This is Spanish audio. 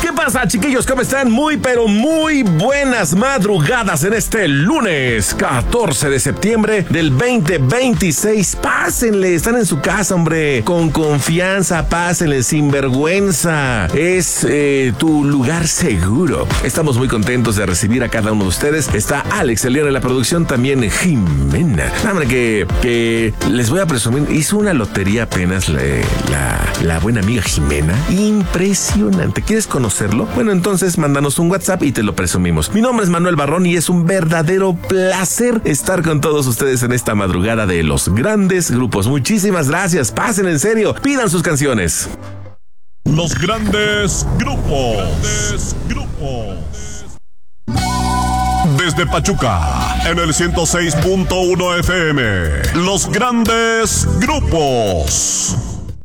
¿Qué pasa, chiquillos? ¿Cómo están? Muy, pero muy buenas madrugadas en este lunes 14 de septiembre del 2026. Pásenle, están en su casa, hombre, con confianza, pásenle, sin vergüenza. Es tu lugar seguro. Estamos muy contentos de recibir a cada uno de ustedes. Está Alex Eliana en la producción, también Jimena. Hombre, que les voy a presumir, hizo una lotería apenas la buena amiga Jimena. Impresionante. ¿Quieres conocerlo? Bueno, entonces mándanos un WhatsApp y te lo presumimos. Mi nombre es Manuel Barrón y es un verdadero placer estar con todos ustedes en esta madrugada de los grandes grupos. Muchísimas gracias. Pasen, en serio. Pidan sus canciones. Los grandes grupos. Desde Pachuca, en el 106.1 FM. Los grandes grupos.